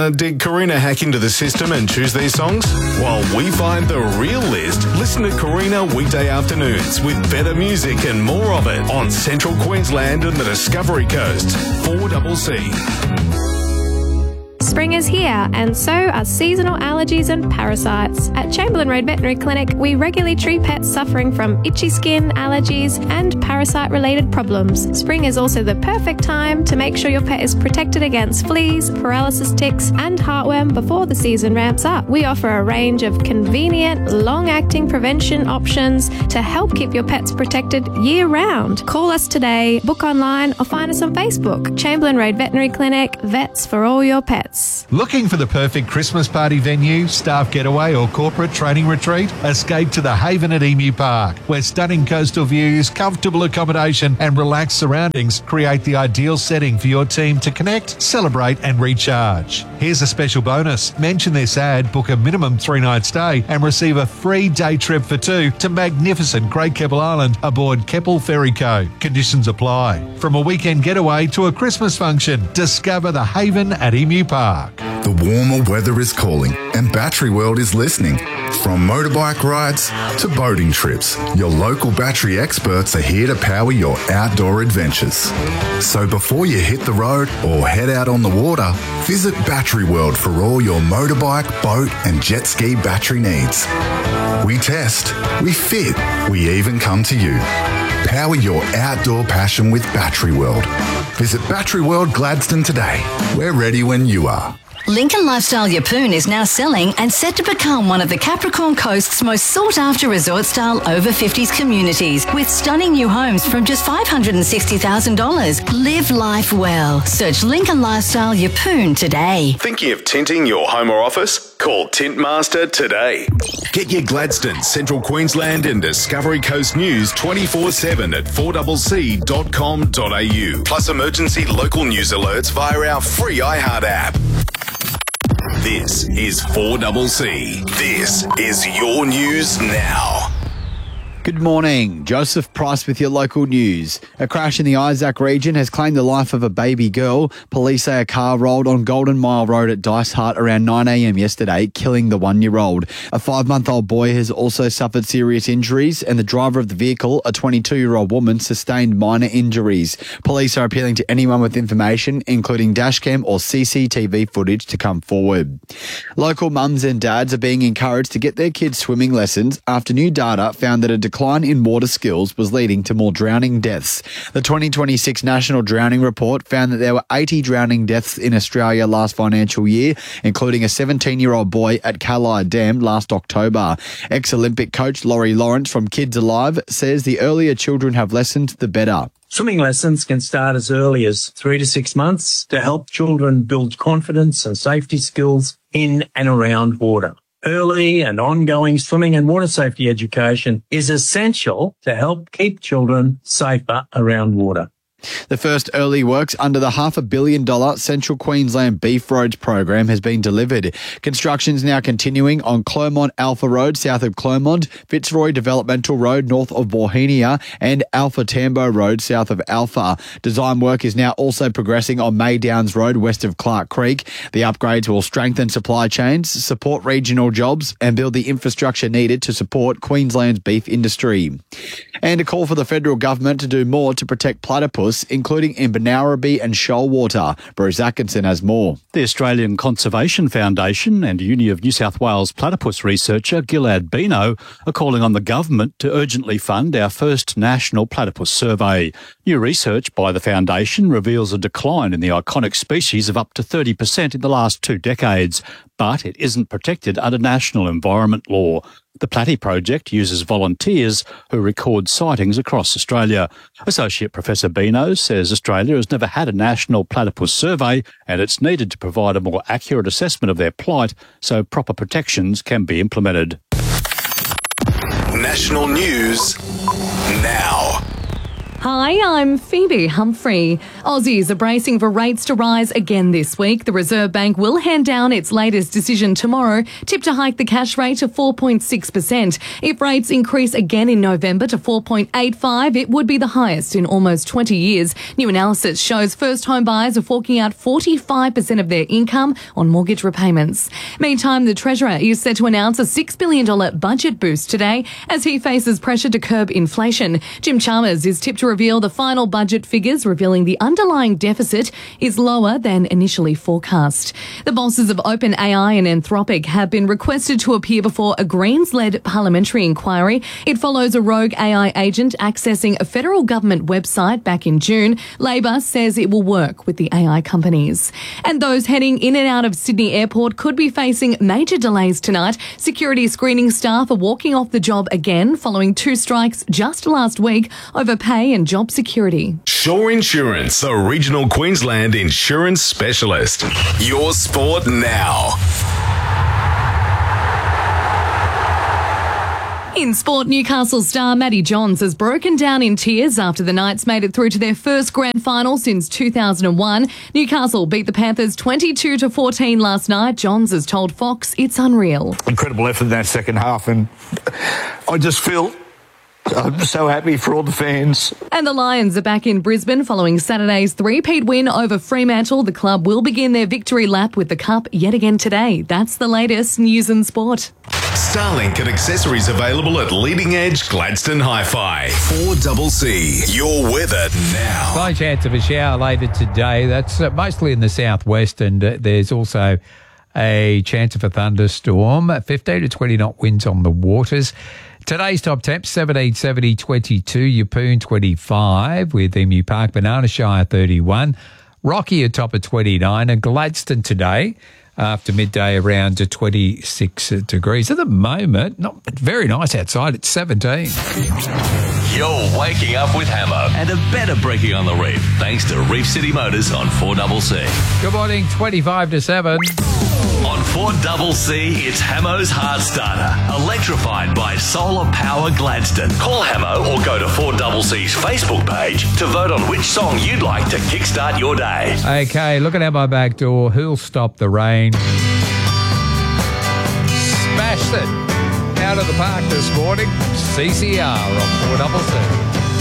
Did Karina hack into the system and choose these songs? While we find the real list, listen to Karina weekday afternoons with better music and more of it on Central Queensland and the Discovery Coast. 4CC. Spring is here, and so are seasonal allergies and parasites. At Chamberlain Road Veterinary Clinic, we regularly treat pets suffering from itchy skin, allergies, and parasite-related problems. Spring is also the perfect time to make sure your pet is protected against fleas, paralysis ticks, and heartworm before the season ramps up. We offer a range of convenient, long-acting prevention options to help keep your pets protected year-round. Call us today, book online, or find us on Facebook. Chamberlain Road Veterinary Clinic, vets for all your pets. Looking for the perfect Christmas party venue, staff getaway or corporate training retreat? Escape to the Haven at Emu Park, where stunning coastal views, comfortable accommodation and relaxed surroundings create the ideal setting for your team to connect, celebrate and recharge. Here's a special bonus. Mention this ad, book a minimum 3-night stay and receive a free day trip for 2 to magnificent Great Keppel Island aboard Keppel Ferry Co. Conditions apply. From a weekend getaway to a Christmas function, discover the Haven at Emu Park. The warmer weather is calling and Battery World is listening. From motorbike rides to boating trips, your local battery experts are here to power your outdoor adventures. So before you hit the road or head out on the water, visit Battery World for all your motorbike, boat and jet ski battery needs. We test, we fit, we even come to you. Power your outdoor passion with Battery World. Visit Battery World Gladstone today. We're ready when you are. Lincoln Lifestyle Yeppoon is now selling and set to become one of the Capricorn Coast's most sought-after resort-style over-50s communities with stunning new homes from just $560,000. Live life well. Search Lincoln Lifestyle Yeppoon today. Thinking of tinting your home or office? Call Tintmaster today. Get your Gladstone, Central Queensland and Discovery Coast news 24/7 at 4cc.com.au. Plus emergency local news alerts via our free iHeart app. This is 4CC. This is your news now. Good morning. Joseph Price with your local news. A crash in the Isaac region has claimed the life of a baby girl. Police say a car rolled on Golden Mile Road at Dicehart around 9 a.m. yesterday, killing the 1-year-old. A 5-month-old boy has also suffered serious injuries, and the driver of the vehicle, a 22-year-old woman, sustained minor injuries. Police are appealing to anyone with information, including dashcam or CCTV footage, to come forward. Local mums and dads are being encouraged to get their kids swimming lessons after new data found that a decline in water skills was leading to more drowning deaths. The 2026 National Drowning Report found that there were 80 drowning deaths in Australia last financial year, including a 17-year-old boy at Callide Dam last October. Ex-Olympic coach Laurie Lawrence from Kids Alive says the earlier children have lessons, the better. Swimming lessons can start as early as 3 to 6 months to help children build confidence and safety skills in and around water. Early and ongoing swimming and water safety education is essential to help keep children safer around water. The first early works under the $500 million Central Queensland Beef Roads program has been delivered. Construction's now continuing on Clermont Alpha Road south of Clermont, Fitzroy Developmental Road north of Bauhinia and Alpha Tambo Road south of Alpha. Design work is now also progressing on Maydowns Road west of Clark Creek. The upgrades will strengthen supply chains, support regional jobs and build the infrastructure needed to support Queensland's beef industry. And a call for the federal government to do more to protect platypus, including in Benarabi and Shoalwater. Bruce Atkinson has more. The Australian Conservation Foundation and Uni of New South Wales platypus researcher Gilad Bino are calling on the government to urgently fund our first national platypus survey. New research by the foundation reveals a decline in the iconic species of up to 30% in the last 2 decades, but it isn't protected under national environment law. The Platy Project uses volunteers who record sightings across Australia. Associate Professor Bino says Australia has never had a national platypus survey and it's needed to provide a more accurate assessment of their plight so proper protections can be implemented. National news now. Hi, I'm Phoebe Humphrey. Aussies are bracing for rates to rise again this week. The Reserve Bank will hand down its latest decision tomorrow, tipped to hike the cash rate to 4.6%. If rates increase again in November to 4.85, it would be the highest in almost 20 years. New analysis shows first home buyers are forking out 45% of their income on mortgage repayments. Meantime, the Treasurer is set to announce a $6 billion budget boost today as he faces pressure to curb inflation. Jim Chalmers is tipped to reveal the final budget figures, revealing the underlying deficit is lower than initially forecast. The bosses of OpenAI and Anthropic have been requested to appear before a Greens-led parliamentary inquiry. It follows a rogue AI agent accessing a federal government website back in June. Labor says it will work with the AI companies. And those heading in and out of Sydney Airport could be facing major delays tonight. Security screening staff are walking off the job again following 2 strikes just last week over pay and job security. Shore Insurance, the regional Queensland insurance specialist. Your sport now. In sport, Newcastle star Matty Johns has broken down in tears after the Knights made it through to their first grand final since 2001. Newcastle beat the Panthers 22-14 last night. Johns has told Fox it's unreal. Incredible effort in that second half, and I just feel I'm so happy for all the fans. And the Lions are back in Brisbane following Saturday's 3-peat win over Fremantle. The club will begin their victory lap with the Cup yet again today. That's the latest news and sport. Starlink and accessories available at Leading Edge Gladstone Hi-Fi. 4CC, your weather now. High chance of a shower later today. That's mostly in the southwest, and there's also a chance of a thunderstorm. 15 to 20 knot winds on the waters. Today's top temps, 17, 70, 22, Yeppoon 25, with Emu Park, Banana Shire 31, Rocky atop of 29, and Gladstone today after midday around to 26 degrees. At the moment, not very nice outside, it's 17. You're waking up with Hamo and a better breaking on the reef thanks to Reef City Motors on 4CC. Good morning, 25 to 7. On 4CC, it's Hamo's Heart Starter, electrified by Solar Power Gladstone. Call Hamo or go to 4CC's Facebook page to vote on which song you'd like to kickstart your day. Okay, looking out my back door, who'll stop the rain? Smashed it out of the park this morning. CCR on 4CC.